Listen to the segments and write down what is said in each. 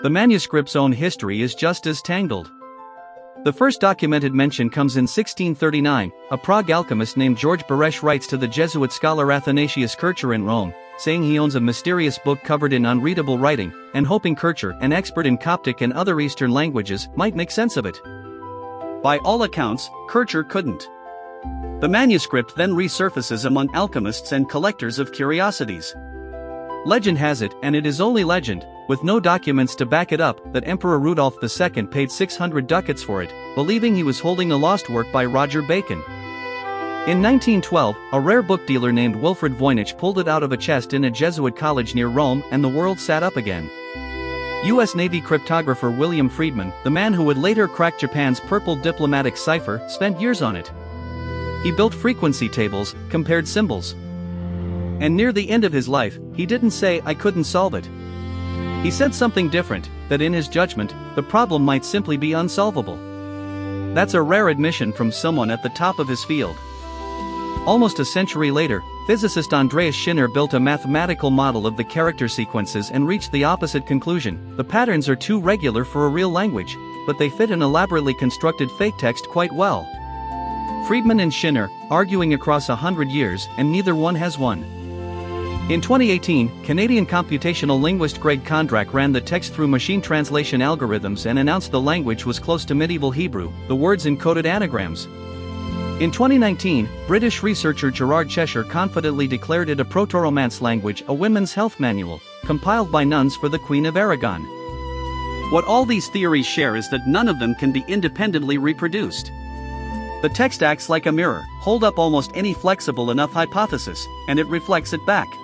The manuscript's own history is just as tangled. The first documented mention comes in 1639. A Prague alchemist named George Baresh writes to the Jesuit scholar Athanasius Kircher in Rome, saying he owns a mysterious book covered in unreadable writing, and hoping Kircher, an expert in Coptic and other Eastern languages, might make sense of it. By all accounts, Kircher couldn't. The manuscript then resurfaces among alchemists and collectors of curiosities. Legend has it, and it is only legend, with no documents to back it up, that Emperor Rudolf II paid 600 ducats for it, believing he was holding a lost work by Roger Bacon. In 1912, a rare book dealer named Wilfrid Voynich pulled it out of a chest in a Jesuit college near Rome, and the world sat up again. U.S. Navy cryptographer William Friedman, the man who would later crack Japan's purple diplomatic cipher, spent years on it. He built frequency tables, compared symbols. And near the end of his life, he didn't say, "I couldn't solve it." He said something different, that in his judgment, the problem might simply be unsolvable. That's a rare admission from someone at the top of his field. Almost a century later, physicist Andreas Schinner built a mathematical model of the character sequences and reached the opposite conclusion: the patterns are too regular for a real language, but they fit an elaborately constructed fake text quite well. Friedman and Schinner, arguing across 100 years, and neither one has won. In 2018, Canadian computational linguist Greg Kondrak ran the text through machine translation algorithms and announced the language was close to medieval Hebrew, the words encoded anagrams. In 2019, British researcher Gerard Cheshire confidently declared it a Proto-Romance language, a women's health manual, compiled by nuns for the Queen of Aragon. What all these theories share is that none of them can be independently reproduced. The text acts like a mirror: hold up almost any flexible enough hypothesis, and it reflects it back.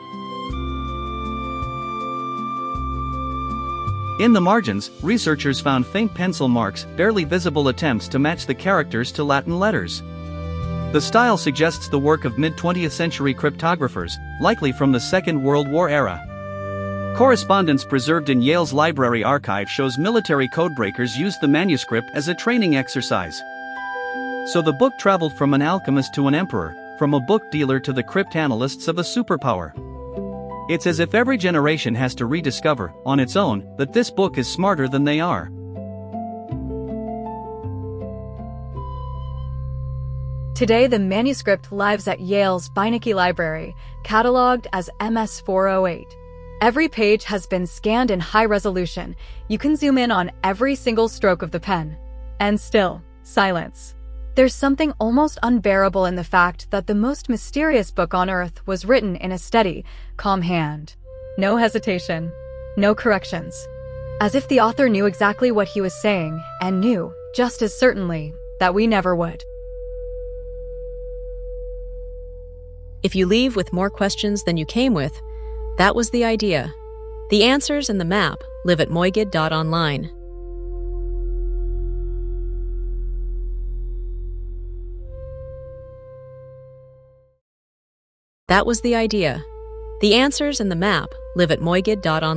In the margins, researchers found faint pencil marks, barely visible attempts to match the characters to Latin letters. The style suggests the work of mid-20th century cryptographers, likely from the Second World War era. Correspondence preserved in Yale's library archive shows military codebreakers used the manuscript as a training exercise. So the book traveled from an alchemist to an emperor, from a book dealer to the cryptanalysts of a superpower. It's as if every generation has to rediscover, on its own, that this book is smarter than they are. Today, the manuscript lives at Yale's Beinecke Library, cataloged as MS-408. Every page has been scanned in high resolution. You can zoom in on every single stroke of the pen. And still, silence. There's something almost unbearable in the fact that the most mysterious book on earth was written in a steady, calm hand. No hesitation, no corrections. As if the author knew exactly what he was saying, and knew, just as certainly, that we never would. If you leave with more questions than you came with, that was the idea. The answers and the map live at moigid.online. That was the idea. The answers and the map live at moigid.online.